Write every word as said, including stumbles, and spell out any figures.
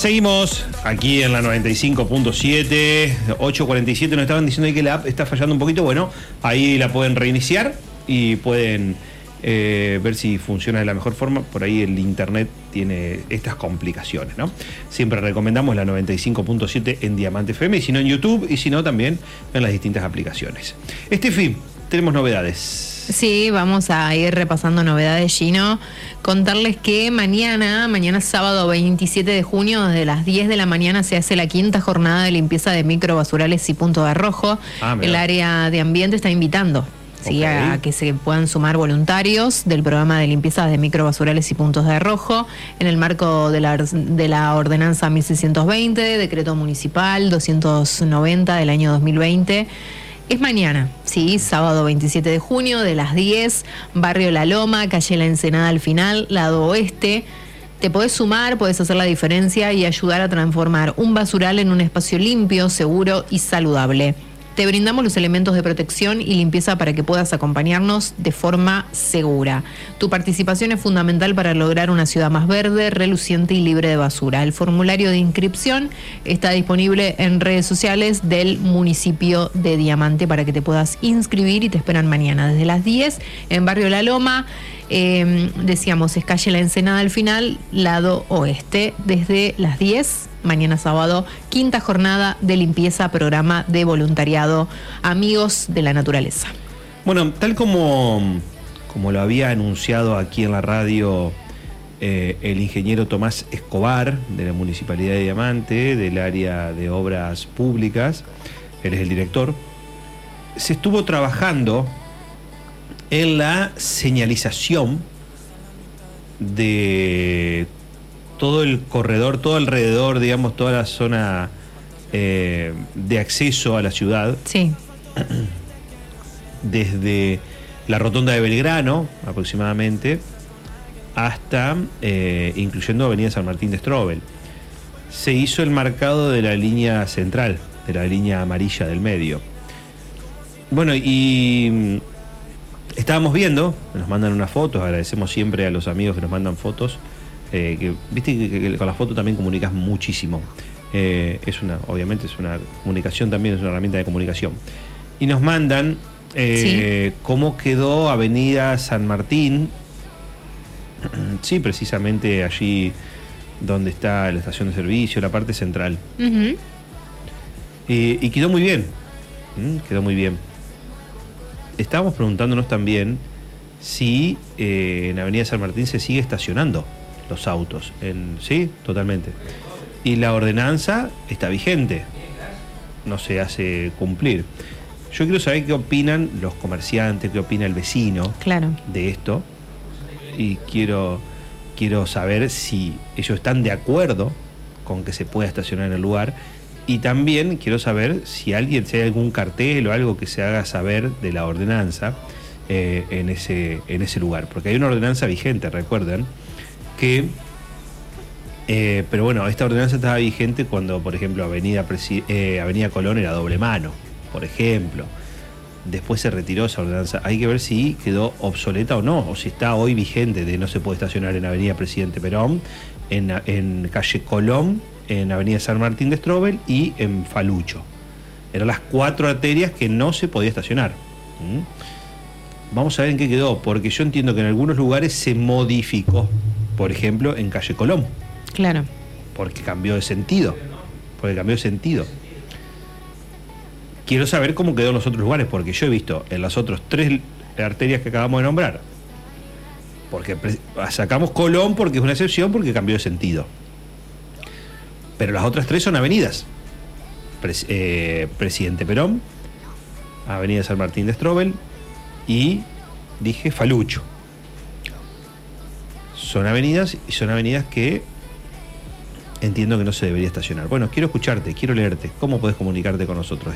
Seguimos aquí en la noventa y cinco punto siete, ocho cuarenta y siete. Nos estaban diciendo ahí que la app está fallando un poquito. Bueno, ahí la pueden reiniciar y pueden eh, ver si funciona de la mejor forma. Por ahí el internet tiene estas complicaciones, ¿no? Siempre recomendamos la noventa y cinco punto siete en Diamante F M, y si no en YouTube, y si no también en las distintas aplicaciones. Estefi, tenemos novedades. Sí, vamos a ir repasando novedades, Gino. Contarles que mañana, mañana sábado veintisiete de junio, desde las diez de la mañana se hace la quinta jornada de limpieza de microbasurales y punto de arrojo. Ah, el área de ambiente está invitando ¿sí? okay. a que se puedan sumar voluntarios del programa de limpieza de microbasurales y puntos de arrojo en el marco de la, de la ordenanza mil seiscientos veinte, decreto municipal doscientos noventa del año dos mil veinte. Es mañana, sí, sábado veintisiete de junio, de las diez, barrio La Loma, calle La Ensenada al final, lado oeste. Te podés sumar, podés hacer la diferencia y ayudar a transformar un basural en un espacio limpio, seguro y saludable. Te brindamos los elementos de protección y limpieza para que puedas acompañarnos de forma segura. Tu participación es fundamental para lograr una ciudad más verde, reluciente y libre de basura. El formulario de inscripción está disponible en redes sociales del municipio de Diamante para que te puedas inscribir, y te esperan mañana desde las diez en barrio La Loma. Eh, decíamos, es calle La Ensenada al final, lado oeste, desde las diez. Mañana sábado, quinta jornada de limpieza, programa de voluntariado Amigos de la Naturaleza. Bueno, tal como, como lo había anunciado aquí en la radio eh, el ingeniero Tomás Escobar, de la Municipalidad de Diamante, del área de obras públicas, él es el director, se estuvo trabajando en la señalización de todo el corredor, todo alrededor, digamos, toda la zona eh, de acceso a la ciudad. Sí. Desde la rotonda de Belgrano, aproximadamente, hasta, eh, incluyendo Avenida San Martín de Strobel. Se hizo el marcado de la línea central, de la línea amarilla del medio. Bueno, y estábamos viendo, nos mandan unas fotos, agradecemos siempre a los amigos que nos mandan fotos. Eh, que viste que, que, que con la foto también comunicas muchísimo. Eh, es una, obviamente es una comunicación también, es una herramienta de comunicación. Y nos mandan eh, sí. cómo quedó Avenida San Martín, sí, precisamente allí donde está la estación de servicio, la parte central. Uh-huh. eh, y quedó muy bien, ¿Mm? quedó muy bien. Estábamos preguntándonos también si eh, en Avenida San Martín se sigue estacionando los autos, en, sí, totalmente. Y la ordenanza está vigente, no se hace cumplir. Yo quiero saber qué opinan los comerciantes, qué opina el vecino claro. de esto, y quiero, quiero saber si ellos están de acuerdo con que se pueda estacionar en el lugar, y también quiero saber si alguien, si hay algún cartel o algo que se haga saber de la ordenanza eh, en ese, en ese lugar, porque hay una ordenanza vigente, recuerden, que, eh, pero bueno, esta ordenanza estaba vigente cuando, por ejemplo, Avenida, Presi- eh, Avenida Colón era doble mano, por ejemplo. Después se retiró esa ordenanza. Hay que ver si quedó obsoleta o no, o si está hoy vigente de no se puede estacionar en Avenida Presidente Perón, en, en calle Colón, en Avenida San Martín de Strobel y en Falucho. Eran las cuatro arterias que no se podía estacionar. ¿Mm? Vamos a ver en qué quedó, porque yo entiendo que en algunos lugares se modificó. Por ejemplo, en calle Colón. Claro. Porque cambió de sentido. Porque cambió de sentido. Quiero saber cómo quedó en los otros lugares, porque yo he visto en las otras tres arterias que acabamos de nombrar. Porque sacamos Colón porque es una excepción, porque cambió de sentido. Pero las otras tres son avenidas. Pres- eh, Presidente Perón, Avenida San Martín de Strobel y, dije, Falucho. Son avenidas y son avenidas que entiendo que no se debería estacionar. Bueno, quiero escucharte, quiero leerte. ¿Cómo podés comunicarte con nosotros?